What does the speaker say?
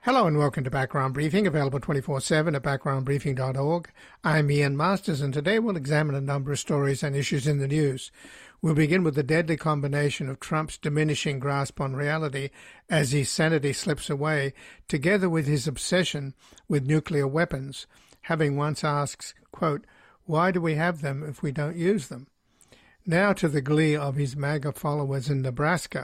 Hello and welcome to Background Briefing, available 24/7 at backgroundbriefing.org. I'm Ian Masters, and today we'll examine a number of stories and issues in the news. We'll begin with the deadly combination of Trump's diminishing grasp on reality as his sanity slips away, together with his obsession with nuclear weapons, having once asked, quote, "Why do we have them if we don't use them?" Now to the glee of his MAGA followers in Nebraska,